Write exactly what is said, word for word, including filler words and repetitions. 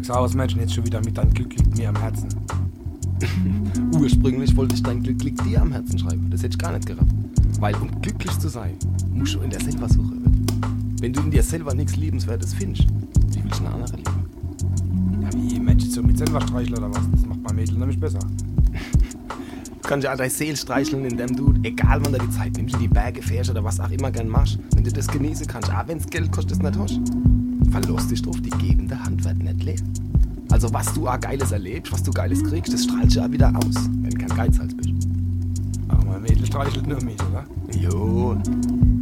Sag's aus, Menschen, jetzt schon wieder mit dein Glück liegt mir am Herzen. Ursprünglich wollte ich dein Glück liegt dir am Herzen schreiben. Das hätte ich gar nicht gehabt. Weil um glücklich zu sein, musst du in dir selber suchen. Wenn du in dir selber nichts Liebenswertes findest, wie willst du eine andere lieben? Ja, wie Menschen so mit selber streicheln oder was? Das macht bei Mädchen nämlich besser. Du kannst ja auch deine Seele streicheln, indem du, egal wann du die Zeit nimmst, in die Berge fährst oder was auch immer gern machst, wenn du das genießen kannst, auch wenn es Geld kostet, das nicht hast. Verlass dich drauf, die gebende Hand wird nicht leer. Also was du auch Geiles erlebst, was du Geiles kriegst, das strahlst du auch wieder aus, wenn du kein Geizhals bist. Aber mein Mädel streichelt nur mich, oder? Jo.